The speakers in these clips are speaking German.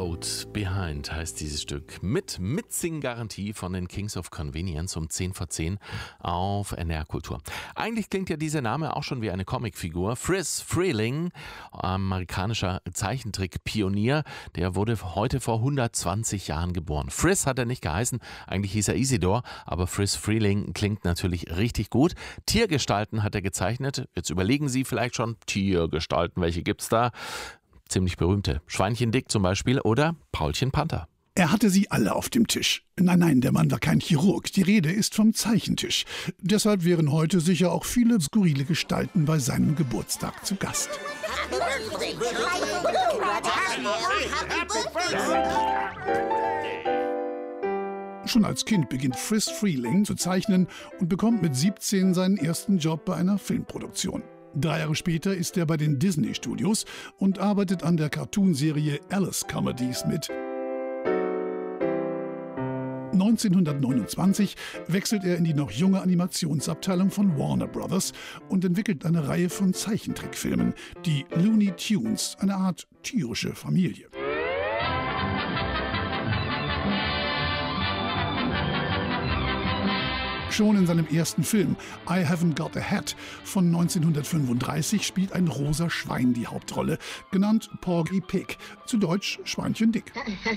Boat Behind heißt dieses Stück. Mit Mitsing-Garantie von den Kings of Convenience um 10 vor 10 auf NDR Kultur. Eigentlich klingt ja dieser Name auch schon wie eine Comicfigur. Friz Freleng, amerikanischer Zeichentrick-Pionier, der wurde heute vor 120 Jahren geboren. Friz hat er nicht geheißen, eigentlich hieß er Isidor, aber Friz Freleng klingt natürlich richtig gut. Tiergestalten hat er gezeichnet. Jetzt überlegen Sie vielleicht schon, Tiergestalten, welche gibt's da? Ziemlich berühmte. Schweinchen Dick zum Beispiel oder Paulchen Panther. Er hatte sie alle auf dem Tisch. Nein, der Mann war kein Chirurg. Die Rede ist vom Zeichentisch. Deshalb wären heute sicher auch viele skurrile Gestalten bei seinem Geburtstag zu Gast. Schon als Kind beginnt Friz Freleng zu zeichnen und bekommt mit 17 seinen ersten Job bei einer Filmproduktion. 3 Jahre später ist er bei den Disney Studios und arbeitet an der Cartoonserie Alice Comedies mit. 1929 wechselt er in die noch junge Animationsabteilung von Warner Brothers und entwickelt eine Reihe von Zeichentrickfilmen, die Looney Tunes, eine Art tierische Familie. Schon in seinem ersten Film I Haven't Got a Hat von 1935 spielt ein rosa Schwein die Hauptrolle, genannt Porgy Pig, zu Deutsch Schweinchen Dick.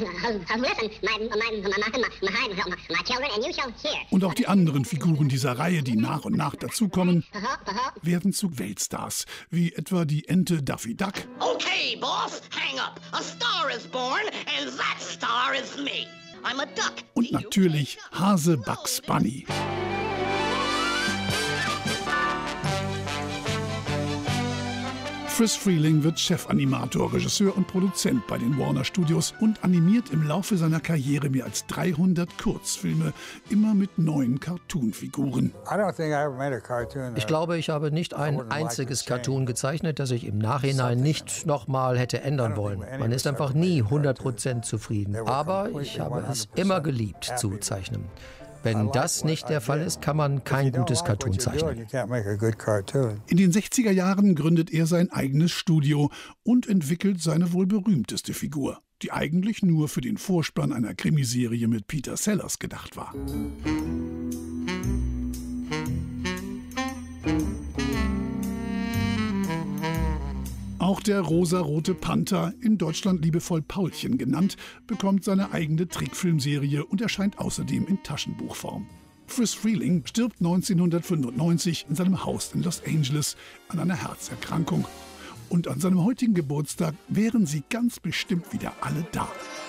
Und auch die anderen Figuren dieser Reihe, die nach und nach dazukommen, werden zu Weltstars, wie etwa die Ente Daffy Duck. Okay, boss, hang up. A star is born and that star is me. I'm a duck. Und natürlich Hase Bugs Bunny. Friz Freleng wird Chefanimator, Regisseur und Produzent bei den Warner Studios und animiert im Laufe seiner Karriere mehr als 300 Kurzfilme, immer mit neuen Cartoonfiguren. Ich glaube, ich habe nicht ein einziges Cartoon gezeichnet, das ich im Nachhinein nicht nochmal hätte ändern wollen. Man ist einfach nie 100% zufrieden. Aber ich habe es immer geliebt zu zeichnen. Wenn das nicht der Fall ist, kann man kein gutes Cartoon zeichnen. In den 60er Jahren gründet er sein eigenes Studio und entwickelt seine wohl berühmteste Figur, die eigentlich nur für den Vorspann einer Krimiserie mit Peter Sellers gedacht war. Auch der rosarote Panther, in Deutschland liebevoll Paulchen genannt, bekommt seine eigene Trickfilmserie und erscheint außerdem in Taschenbuchform. Friz Freleng stirbt 1995 in seinem Haus in Los Angeles an einer Herzerkrankung. Und an seinem heutigen Geburtstag wären sie ganz bestimmt wieder alle da.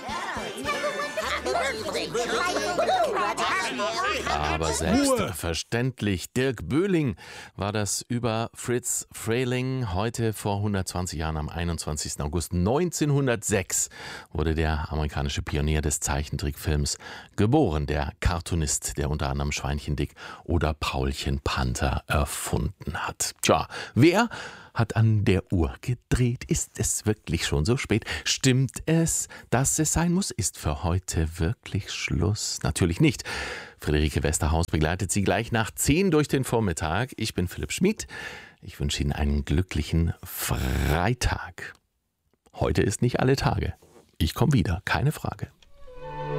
Aber selbstverständlich, Dirk Böhling war das über Friz Freleng. Heute vor 120 Jahren, am 21. August 1906, wurde der amerikanische Pionier des Zeichentrickfilms geboren. Der Cartoonist, der unter anderem Schweinchen Dick oder Paulchen Panther erfunden hat. Tja, wer hat an der Uhr gedreht? Ist es wirklich schon so spät? Stimmt es, dass es sein muss? Ist für heute wirklich Schluss? Natürlich nicht. Friederike Westerhaus begleitet Sie gleich nach 10 durch den Vormittag. Ich bin Philipp Schmid. Ich wünsche Ihnen einen glücklichen Freitag. Heute ist nicht alle Tage. Ich komme wieder, keine Frage.